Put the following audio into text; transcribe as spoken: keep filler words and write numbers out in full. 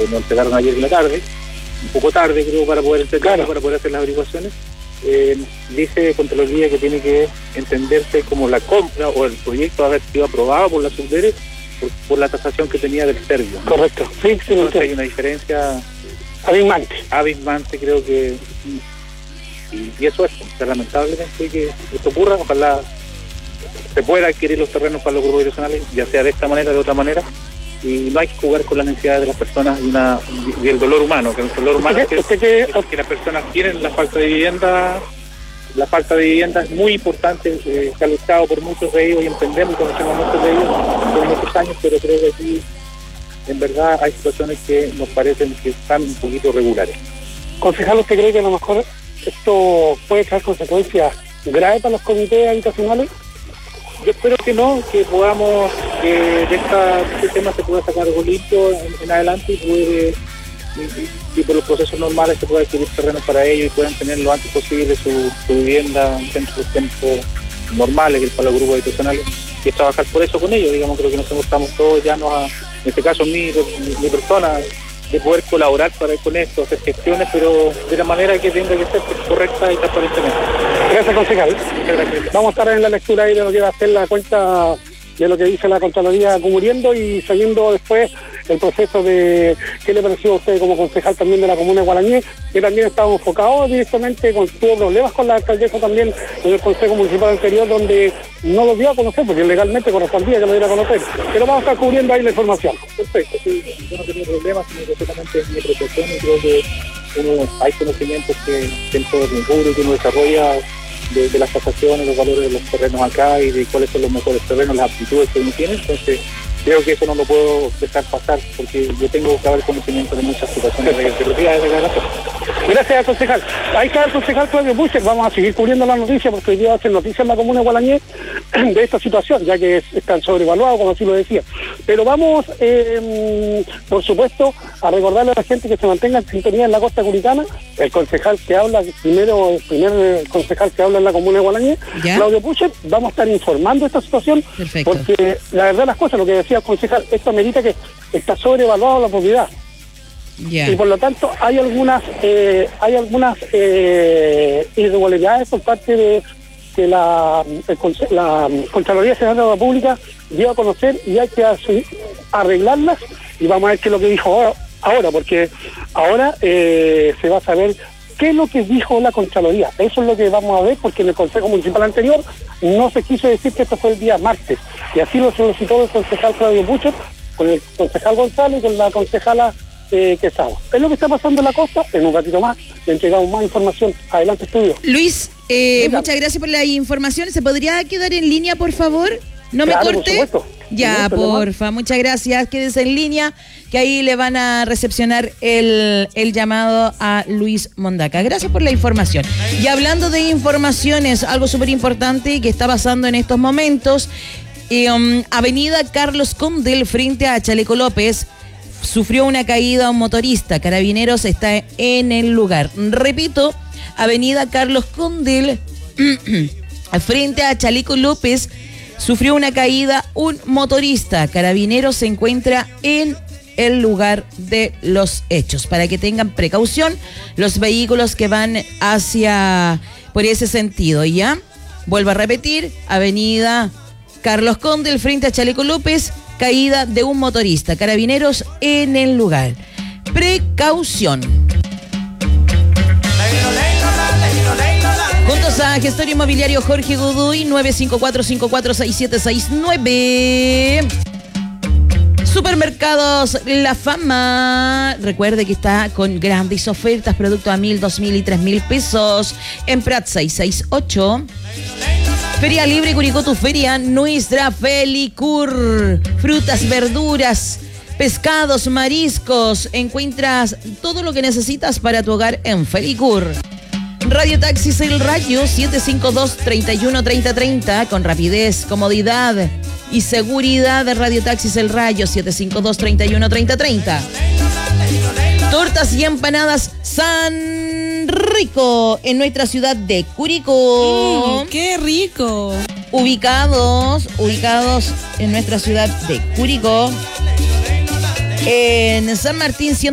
eh, nos entregaron ayer en la tarde, un poco tarde creo para poder entregarlo, claro, para poder hacer las averiguaciones. Eh, dice Contraloría que tiene que entenderse como la compra o el proyecto haber sido aprobado por la Subdere por, por la tasación que tenía del Servio, ¿no? Correcto, sí, sí. Entonces hay una diferencia abismante, abismante creo que, y, y eso es, o sea, lamentablemente que esto ocurra. Ojalá se pueda adquirir los terrenos para los grupos habitacionales, ya sea de esta manera o de otra manera, y no hay que jugar con las necesidades de las personas y, una, y el dolor humano, que el dolor humano es que, que, que, que las personas tienen la falta de vivienda. La falta de vivienda es muy importante, eh, se ha luchado por muchos de ellos y entendemos y conocemos muchos de ellos por muchos años, pero creo que aquí en verdad hay situaciones que nos parecen que están un poquito regulares. Concejal, ¿usted cree que a lo mejor esto puede traer consecuencias graves para los comités habitacionales? Yo espero que no, que podamos, que de esta, este tema se pueda sacar algo limpio en, en adelante y puede... Y, y por los procesos normales se puede adquirir terrenos para ellos y puedan tener lo antes posible su, su vivienda en sus tiempos normales, que es para los grupos habitacionales, y es trabajar por eso con ellos. Digamos, creo que nos estamos todos ya, nos, en este caso mi, mi, mi persona, de poder colaborar para con esto, hacer gestiones, pero de la manera que tenga que ser correcta y transparentemente. Gracias, concejal. Gracias. Vamos a estar en la lectura ahí de lo que va a ser la cuenta de lo que dice la Contraloría Cumuriendo y siguiendo después el proceso de qué le pareció a usted como concejal también de la comuna de Gualañé, que también estaba enfocado directamente, con, tuvo problemas con la alcaldesa también en el Consejo Municipal anterior, donde no lo dio a conocer, porque legalmente correspondía que lo diera a conocer, pero vamos a estar cubriendo ahí la información. Perfecto, sí, yo no tengo problemas, sino que solamente es mi protección y creo que uno, hay conocimientos que dentro del rubro que uno desarrolla de, de las tasaciones, los valores de los terrenos acá y de cuáles son los mejores terrenos, las aptitudes que uno tiene. Entonces creo que eso no lo puedo dejar pasar porque yo tengo que haber conocimiento de muchas situaciones de alternativas de la zona. Gracias, concejal. Ahí está el concejal Claudio Bucher. Vamos a seguir cubriendo la noticia porque hoy día va a ser noticia en la comuna de Gualañé de esta situación, ya que es, están sobrevaluados, como así lo decía. Pero vamos, eh, por supuesto, a recordarle a la gente que se mantenga en sintonía en la costa curicana. El concejal que habla, primero, el primer concejal que habla en la comuna de Gualañé, ¿ya? Claudio Bucher, vamos a estar informando de esta situación. Perfecto. Porque la verdad las cosas, lo que decía el concejal, esto amerita que está sobrevaluada la propiedad. Yeah. Y por lo tanto hay algunas eh, hay algunas eh, irregularidades por parte de que la, el, la Contraloría General de la República dio a conocer y hay que así, arreglarlas y vamos a ver qué es lo que dijo ahora, ahora porque ahora eh, se va a saber qué es lo que dijo la Contraloría. Eso es lo que vamos a ver porque en el Consejo Municipal anterior no se quiso decir que esto fue el día martes y así lo solicitó el concejal Claudio Bucher con el concejal González y con la concejala Eh, que estamos. Es lo que está pasando en la costa. En un ratito más le entregamos más información. Adelante, estudio. Luis, eh, muchas gracias por la información. ¿Se podría quedar en línea, por favor? ¿No claro, me corte? Por supuesto. Ya, sí, porfa, muchas gracias. Quédese en línea, que ahí le van a recepcionar el, el llamado a Luis Mondaca. Gracias por la información. Y hablando de informaciones, algo súper importante que está pasando en estos momentos, eh, um, Avenida Carlos Condel frente a Chaleco López, sufrió una caída un motorista. Carabineros está en el lugar. Repito, Avenida Carlos Condel, frente a Chaleco López, sufrió una caída un motorista. Carabineros se encuentra en el lugar de los hechos. Para que tengan precaución los vehículos que van hacia por ese sentido. ¿Ya? Vuelvo a repetir, Avenida Carlos Condel, frente a Chaleco López, caída de un motorista. Carabineros en el lugar. Precaución. Juntos a Gestor Inmobiliario Jorge Godoy, nueve cinco cuatro cinco cuatro seis siete seis nueve. Supermercados La Fama. Recuerde que está con grandes ofertas, productos a mil, dos mil y tres mil pesos. En Prat seiscientos sesenta y ocho. Feria Libre Curicó, tu feria, nuestra Felicur. Frutas, verduras, pescados, mariscos. Encuentras todo lo que necesitas para tu hogar en Felicur. Radio Taxis El Rayo, siete cinco dos, tres uno tres cero tres cero. Con rapidez, comodidad y seguridad de Radio Taxis El Rayo, siete cinco dos, tres uno tres cero tres cero. Tortas y empanadas San Rico en nuestra ciudad de Curicó. Mm, ¡Qué rico! Ubicados, ubicados en nuestra ciudad de Curicó. En San Martín